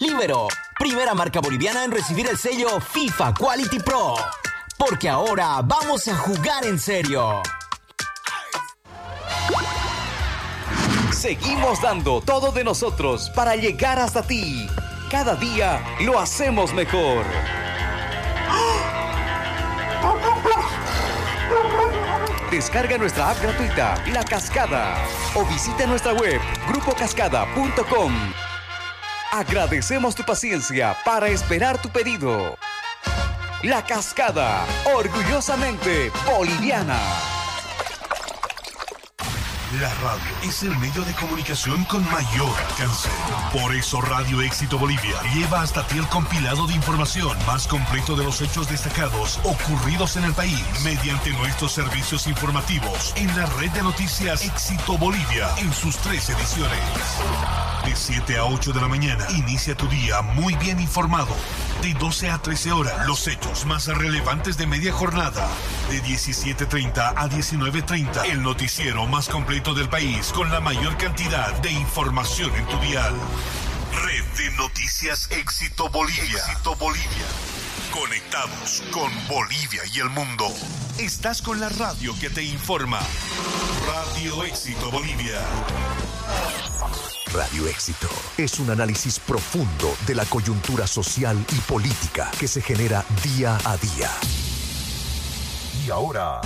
Libero, primera marca boliviana en recibir el sello FIFA Quality Pro. Porque ahora vamos a jugar en serio. Seguimos dando todo de nosotros para llegar hasta ti. Cada día lo hacemos mejor. Descarga nuestra app gratuita, La Cascada, o visita nuestra web, grupocascada.com. Agradecemos tu paciencia para esperar tu pedido. La Cascada, orgullosamente boliviana. La radio es el medio de comunicación con mayor alcance. Por eso Radio Éxito Bolivia lleva hasta ti el compilado de información más completo de los hechos destacados ocurridos en el país mediante nuestros servicios informativos en la red de noticias Éxito Bolivia en sus 3 ediciones. De 7 a 8 de la mañana, inicia tu día muy bien informado. De 12 a 13 horas, los hechos más relevantes de media jornada. De 17:30 a 19:30, el noticiero más completo del país con la mayor cantidad de información en tu dial. Red de Noticias Éxito Bolivia. Éxito Bolivia. Conectados con Bolivia y el mundo. Estás con la radio que te informa. Radio Éxito Bolivia. Radio Éxito es un análisis profundo de la coyuntura social y política que se genera día a día. Y ahora,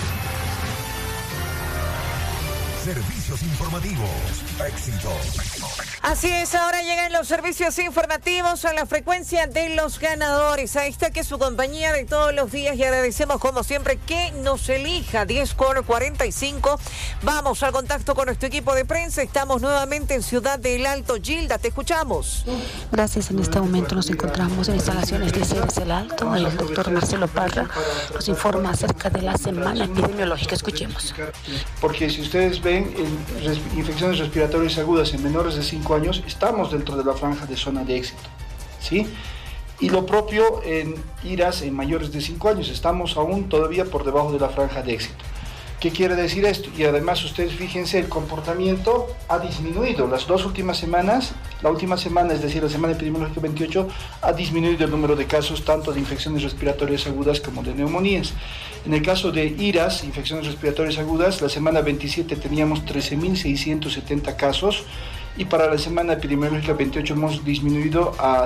servicios informativos. Éxito. Así es, ahora llegan los servicios informativos a la frecuencia de los ganadores. Ahí está, que es su compañía de todos los días, y agradecemos como siempre que nos elija. 10:45. Vamos al contacto con nuestro equipo de prensa. Estamos nuevamente en Ciudad del Alto. Gilda, te escuchamos. Gracias. En este momento nos encontramos en instalaciones de Ceres el Alto. El doctor Marcelo Parra nos informa acerca de la semana epidemiológica. Escuchemos. Porque si ustedes ven infecciones respiratorias agudas en menores de 5 años, estamos dentro de la franja de zona de éxito, ¿sí? Y lo propio en IRAS en mayores de 5 años, estamos aún todavía por debajo de la franja de éxito. ¿Qué quiere decir esto? Y además ustedes fíjense, el comportamiento ha disminuido. Las 2 últimas semanas, la última semana, es decir, la semana epidemiológica 28, ha disminuido el número de casos tanto de infecciones respiratorias agudas como de neumonías. En el caso de IRAS, infecciones respiratorias agudas, la semana 27 teníamos 13.670 casos, y para la semana epidemiológica 28 hemos disminuido a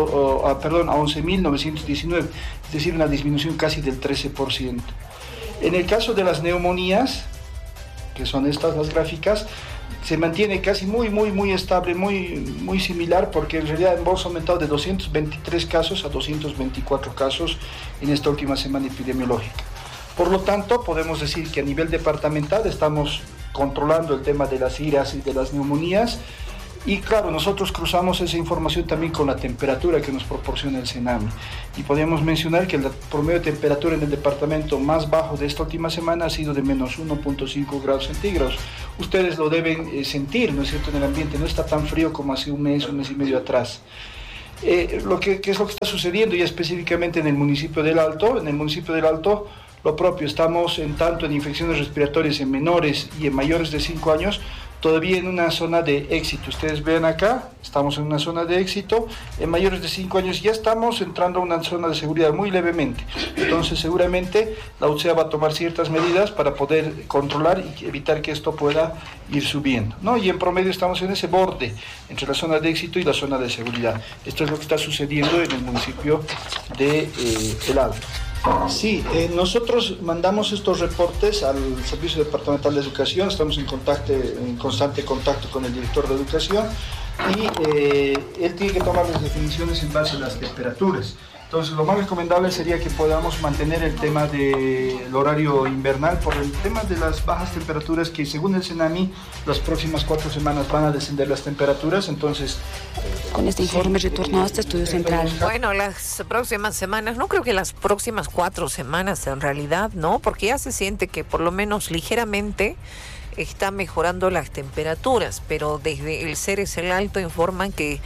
11.919, es decir, una disminución casi del 13%. En el caso de las neumonías, que son estas las gráficas, se mantiene casi muy estable, muy similar, porque en realidad hemos aumentado de 223 casos a 224 casos en esta última semana epidemiológica. Por lo tanto, podemos decir que a nivel departamental estamos controlando el tema de las IRAS y de las neumonías. Y claro, nosotros cruzamos esa información también con la temperatura que nos proporciona el CENAMI. Y podríamos mencionar que el promedio de temperatura en el departamento más bajo de esta última semana ha sido de menos 1.5 grados centígrados. Ustedes lo deben sentir, ¿no es cierto?, en el ambiente. No está tan frío como hace un mes y medio atrás. ¿Qué es lo que está sucediendo ya específicamente en el municipio del Alto? En el municipio del Alto, lo propio, estamos tanto en infecciones respiratorias en menores y en mayores de 5 años, todavía en una zona de éxito. Ustedes ven acá, estamos en una zona de éxito. En mayores de 5 años ya estamos entrando a una zona de seguridad muy levemente. Entonces seguramente la UCEA va a tomar ciertas medidas para poder controlar y evitar que esto pueda ir subiendo, ¿no? Y en promedio estamos en ese borde entre la zona de éxito y la zona de seguridad. Esto es lo que está sucediendo en el municipio de El Alto. Sí, nosotros mandamos estos reportes al Servicio Departamental de Educación, estamos en constante contacto con el director de Educación, y él tiene que tomar las definiciones en base a las temperaturas. Entonces, lo más recomendable sería que podamos mantener el tema del horario invernal por el tema de las bajas temperaturas, que según el CENAMI, las próximas 4 semanas van a descender las temperaturas. Entonces, con este informe retornó hasta Estudio Central. Bueno, las próximas semanas, no creo que las próximas 4 semanas en realidad, ¿no? Porque ya se siente que por lo menos ligeramente está mejorando las temperaturas, pero desde el Ceres el Alto informan que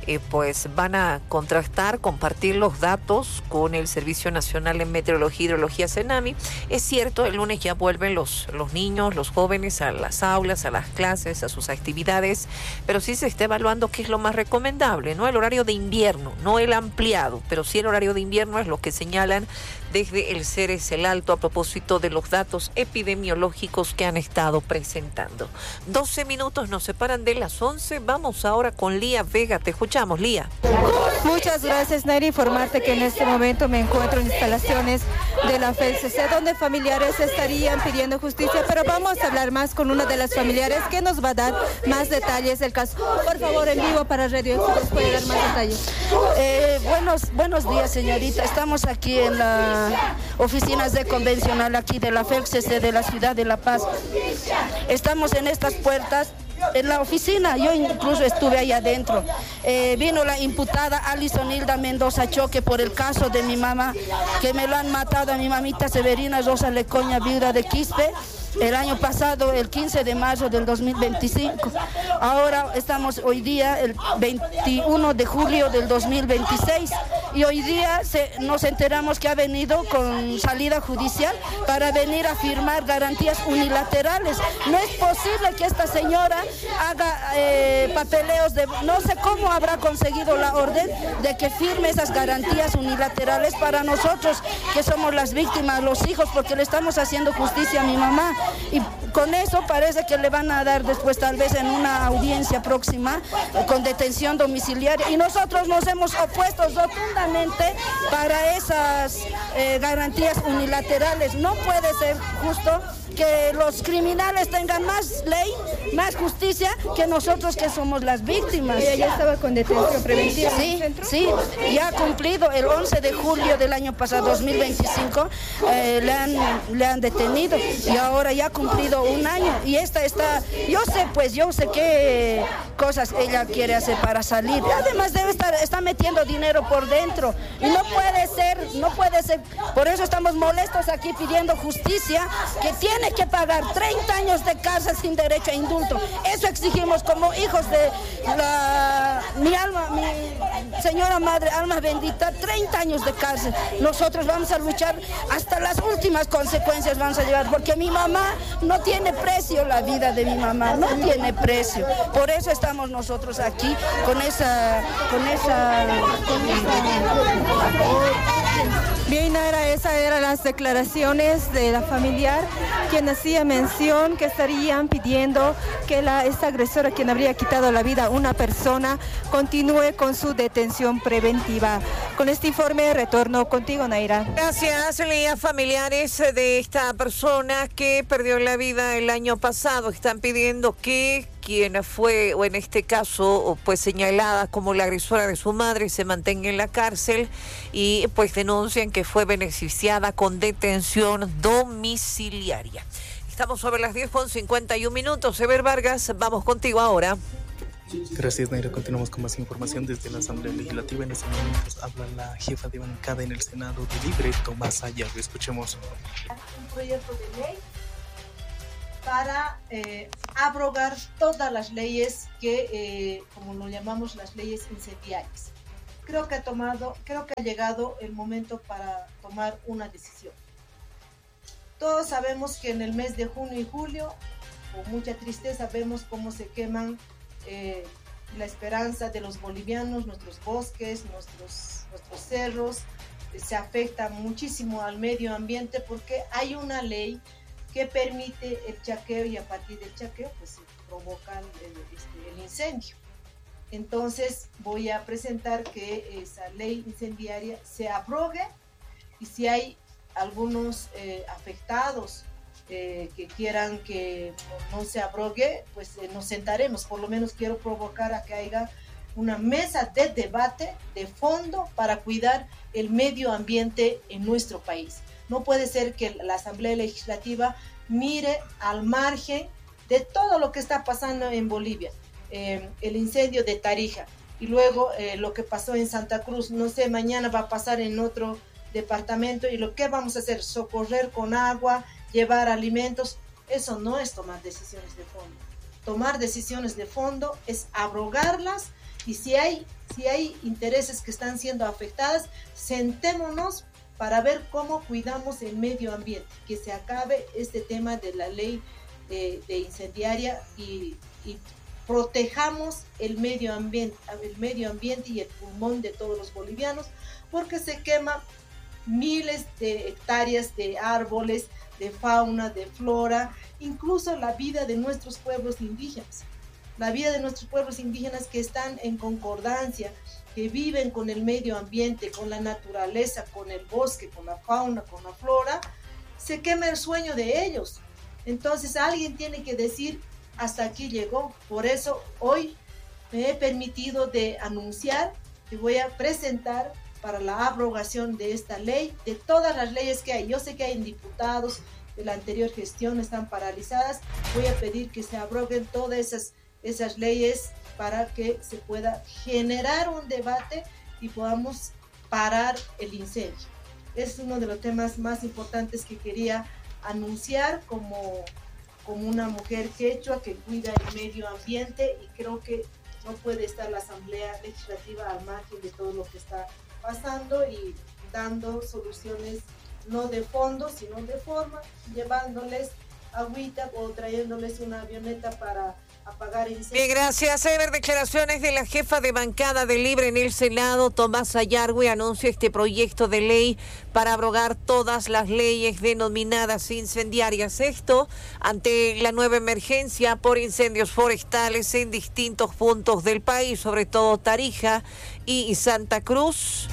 pues van a contrastar, compartir los datos con el Servicio Nacional de Meteorología y Hidrología, CENAMI. Es cierto, el lunes ya vuelven los niños, los jóvenes a las aulas, a las clases, a sus actividades, pero sí se está evaluando qué es lo más recomendable, ¿no? El horario de invierno, no el ampliado, pero sí el horario de invierno es lo que señalan desde el CERES El Alto a propósito de los datos epidemiológicos que han estado presentando. 12 minutos nos separan de las 11. Vamos ahora con Lía Vega. Te escuchamos, Lía. Muchas gracias, Naira. Informarte que en este momento me encuentro en instalaciones de la FELCC, donde familiares estarían pidiendo justicia, pero vamos a hablar más con una de las familiares que nos va a dar más detalles del caso. Por favor, en vivo para Radio Éxito, ¿nos puede dar más detalles? Buenos días, señorita. Estamos aquí en las oficinas de convencional aquí de la FELCC de la ciudad de La Paz. Estamos en estas puertas. En la oficina, yo incluso estuve ahí adentro. Vino la imputada Alison Hilda Mendoza Choque por el caso de mi mamá, que me lo han matado a mi mamita Severina Rosa Lecoña, viuda de Quispe, el año pasado, el 15 de marzo del 2025. Ahora estamos hoy día, el 21 de julio del 2026, y hoy día nos enteramos que ha venido con salida judicial para venir a firmar garantías unilaterales. No es posible que esta señora haga papeleos de... No sé cómo habrá conseguido la orden de que firme esas garantías unilaterales para nosotros, que somos las víctimas, los hijos, porque le estamos haciendo justicia a mi mamá. Y con eso parece que le van a dar después, tal vez en una audiencia próxima, con detención domiciliaria. Y nosotros nos hemos opuesto rotundamente para esas garantías unilaterales. No puede ser justo que los criminales tengan más ley, más justicia que nosotros, que somos las víctimas. ¿Ella ya estaba con detención preventiva? Sí, sí, ya ha cumplido el 11 de julio del año pasado, 2025, le han detenido, y ahora ya ha cumplido un año, y esta está, yo sé qué cosas ella quiere hacer para salir. Además está metiendo dinero por dentro, y no puede ser, por eso estamos molestos aquí pidiendo justicia, que tiene que pagar 30 años de cárcel sin derecho a indulto. Eso exigimos como hijos de mi señora madre, alma bendita, 30 años de cárcel. Nosotros vamos a luchar hasta las últimas consecuencias, vamos a llegar, porque mi mamá no tiene precio, la vida de mi mamá no tiene precio. Por eso estamos nosotros aquí con esa... Bien, Naira, esas eran las declaraciones de la familiar, quien hacía mención que estarían pidiendo que esta agresora, quien habría quitado la vida a una persona, continúe con su detención preventiva. Con este informe retorno contigo, Naira. Gracias, Lía. Familiares de esta persona que perdió la vida el año pasado están pidiendo que quien fue, o en este caso, pues señalada como la agresora de su madre, se mantenga en la cárcel, y pues denuncian que fue beneficiada con detención domiciliaria. Estamos sobre las 10:51. Eber Vargas, vamos contigo ahora. Gracias, Naira. Continuamos con más información desde la Asamblea Legislativa. En este momento habla la jefa de bancada en el Senado de Libre, Tomás Ayala. Escuchemos. Un proyecto de ley para abrogar todas las leyes que, como lo llamamos, las leyes incendiarias. Creo que ha llegado el momento para tomar una decisión. Todos sabemos que en el mes de junio y julio, con mucha tristeza, vemos cómo se queman la esperanza de los bolivianos, nuestros bosques, nuestros cerros. Se afecta muchísimo al medio ambiente porque hay una ley que permite el chaqueo, y a partir del chaqueo pues se provoca el incendio. Entonces voy a presentar que esa ley incendiaria se abrogue, y si hay algunos afectados que quieran que no se abrogue, pues nos sentaremos. Por lo menos quiero provocar a que haya una mesa de debate de fondo para cuidar el medio ambiente en nuestro país. No puede ser que la Asamblea Legislativa mire al margen de todo lo que está pasando en Bolivia. El incendio de Tarija, y luego lo que pasó en Santa Cruz, no sé, mañana va a pasar en otro departamento, y lo que vamos a hacer, socorrer con agua, llevar alimentos. Eso no es tomar decisiones de fondo. Tomar decisiones de fondo es abrogarlas, y si si hay intereses que están siendo afectadas, sentémonos para ver cómo cuidamos el medio ambiente, que se acabe este tema de la ley de incendiaria y protejamos el medio ambiente y el pulmón de todos los bolivianos, porque se quema miles de hectáreas de árboles, de fauna, de flora, incluso la vida de nuestros pueblos indígenas. La vida de nuestros pueblos indígenas que están en concordancia, que viven con el medio ambiente, con la naturaleza, con el bosque, con la fauna, con la flora, se quema el sueño de ellos. Entonces alguien tiene que decir, hasta aquí llegó. Por eso hoy me he permitido de anunciar que voy a presentar para la abrogación de esta ley, de todas las leyes que hay. Yo sé que hay diputados de la anterior gestión, están paralizadas. Voy a pedir que se abroguen todas esas leyes para que se pueda generar un debate y podamos parar el incendio. Es uno de los temas más importantes que quería anunciar como una mujer quechua que cuida el medio ambiente, y creo que no puede estar la Asamblea Legislativa al margen de todo lo que está pasando y dando soluciones no de fondo, sino de forma, llevándoles agüita o trayéndoles una avioneta para apagar incendios. Bien, gracias, Ever. Declaraciones de la jefa de bancada de Libre en el Senado, Tomasa Yarwi, anuncia este proyecto de ley para abrogar todas las leyes denominadas incendiarias. Esto ante la nueva emergencia por incendios forestales en distintos puntos del país, sobre todo Tarija y Santa Cruz.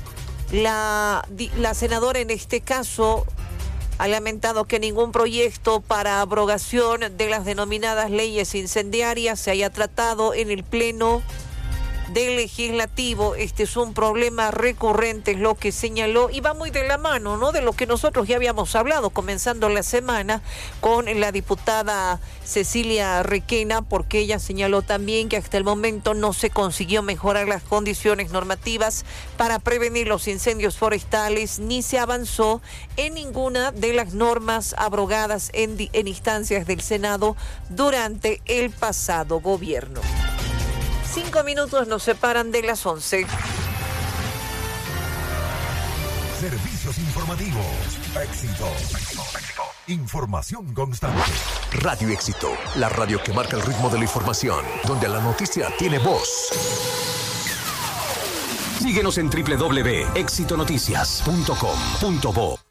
La senadora en este caso ha lamentado que ningún proyecto para abrogación de las denominadas leyes incendiarias se haya tratado en el Pleno del Legislativo. Este es un problema recurrente, es lo que señaló, y va muy de la mano, ¿no?, de lo que nosotros ya habíamos hablado comenzando la semana con la diputada Cecilia Requena, porque ella señaló también que hasta el momento no se consiguió mejorar las condiciones normativas para prevenir los incendios forestales, ni se avanzó en ninguna de las normas abrogadas en instancias del Senado durante el pasado gobierno. 5 minutos nos separan de las 11. Servicios informativos. Éxito. Información constante. Radio Éxito, la radio que marca el ritmo de la información, donde la noticia tiene voz. Síguenos en www.exitonoticias.com.bo.